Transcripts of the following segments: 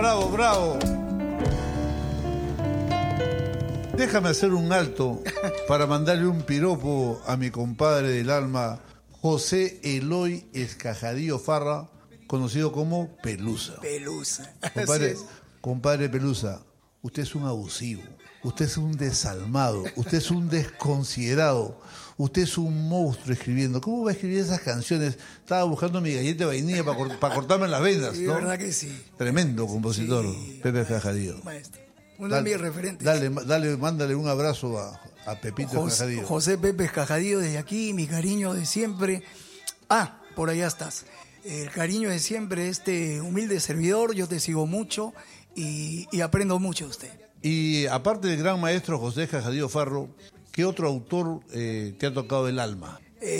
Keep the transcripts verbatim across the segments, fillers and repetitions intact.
Bravo, bravo. Déjame hacer un alto para mandarle un piropo a mi compadre del alma, José Eloy Escajadillo Farra, conocido como Pelusa. Pelusa. Compadre, compadre Pelusa, usted es un abusivo, usted es un desalmado, usted es un desconsiderado, usted es un monstruo escribiendo. ¿Cómo va a escribir esas canciones? Estaba buscando mi galleta de vainilla para, cort- para cortarme las venas, Sí, ¿no? verdad que sí. Tremendo compositor, Sí, Pepe Escajadillo. Maestro. Uno de mis referentes. Dale, dale, mándale un abrazo a, a Pepito José, Escajadillo. José Pepe Escajadillo desde aquí, mi cariño de siempre. Ah, por allá estás. El cariño de siempre, este humilde servidor, yo te sigo mucho y, y aprendo mucho de usted. Y aparte del gran maestro José Escajadillo Farro, ¿qué otro autor eh, te ha tocado el alma?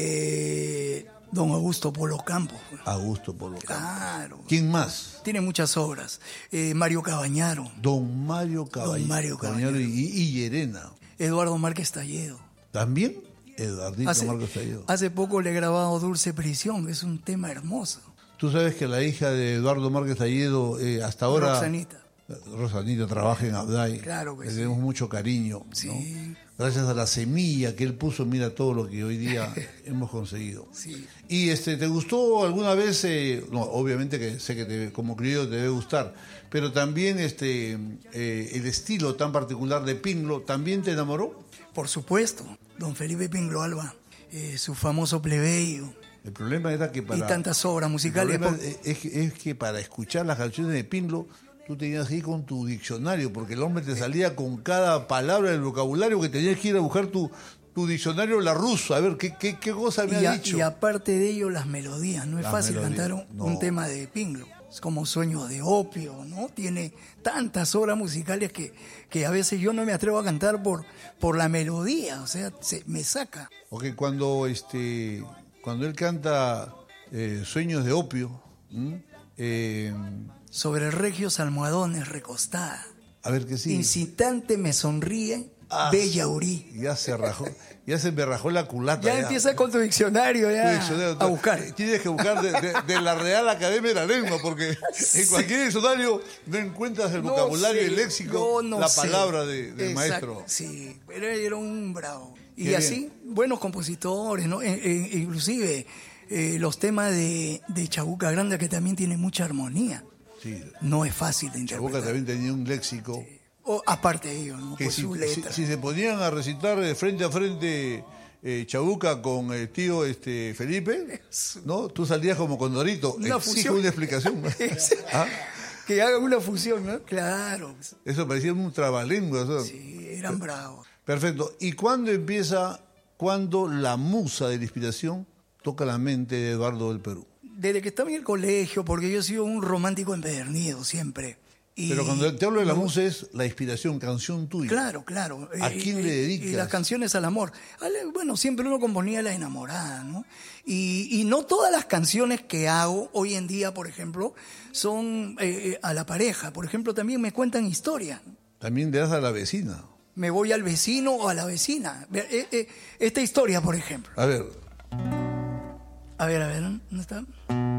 Eh, don Augusto Polo Campos. Augusto Polo Campos. Claro. ¿Quién más? Tiene muchas obras. Eh, Mario Cabañaro, Don Mario Caballero. Don Mario Caballero. y, y Llerena. Eduardo Márquez Talledo. ¿También? Eduardito Hace, Marcos Talledo. hace poco le he grabado Dulce Prisión, que es un tema hermoso. Tú sabes que la hija de Eduardo Márquez Talledo, eh, hasta ahora... Roxanita. Rosanita trabaja en Abday. Claro que Le sí. tenemos mucho cariño. Sí. ¿no? Gracias a la semilla que él puso, mira todo lo que hoy día hemos conseguido. Sí. Y este, ¿te gustó alguna vez? Eh, no, obviamente que sé que te, como criollo te debe gustar, pero también este, eh, el estilo tan particular de Pinglo, ¿también te enamoró? Por supuesto, don Felipe Pinglo Alba, eh, su famoso plebeyo El problema era que para... y tantas obras el musicales. problema por- es, es que, es que para escuchar las canciones de Pinglo, tú tenías que ir con tu diccionario, porque el hombre te salía con cada palabra del vocabulario que tenías que ir a buscar tu, tu diccionario la rusa, a ver qué, qué, qué cosa me y, ha a- dicho. y aparte de ello, las melodías. No es Las fácil melodías, cantar un, no. un tema de Pinglo. Es como Sueños de Opio, ¿no? Tiene tantas obras musicales que, que a veces yo no me atrevo a cantar por, por la melodía. O sea, se, me saca. Ok, cuando, este, cuando él canta eh, Sueños de Opio, ¿m? eh, Sobre regios almohadones recostada. a ver qué sigue. Incitante me sonríe, Ah, bella Uri. Ya se rajó, ya se me rajó la culata. Ya empieza con tu diccionario ya Tu diccionario, a buscar. Tienes que buscar de, de- de la Real Academia de la Lengua, porque en cualquier diccionario no encuentras el No vocabulario y sé, el léxico, yo no la sé. palabra de- del Exacto, maestro. Sí, pero él era un bravo. Y Qué así, bien. buenos compositores, ¿no? E- e- inclusive eh, los temas de, de Chabuca Grande, que también tienen mucha armonía. Sí, No es fácil de Chabuca interpretar. también tenía un léxico O, aparte de ello, ¿no? que Por si, su si- letra. si se ponían a recitar de frente a frente eh, Chabuca con el tío este Felipe, ¿no? Tú salías como Condorito. Una Exige fusión. una explicación. ¿Ah? Que hagan una fusión, ¿no? Claro. Eso parecía un trabalengua. ¿no? Sí, eran bravos. Perfecto. ¿Y cuándo empieza, cuándo la musa de la inspiración toca la mente de Eduardo del Perú? Desde que estaba en el colegio, porque yo he sido un romántico empedernido siempre. Y- Pero cuando te hablo de la musa es la inspiración, canción tuya. Claro, claro. ¿A Eh, quién eh, le Y dedicas? las canciones al amor. Al- Bueno, siempre uno componía La Enamorada, ¿no? Y, y no todas las canciones que hago hoy en día, por ejemplo, son eh, eh, a la pareja. Por ejemplo, también me cuentan historias. También le das a la vecina. Me voy al vecino o a la vecina. Ve- eh, eh, Esta historia, por ejemplo. A ver, A ver, a ver, ¿dónde está?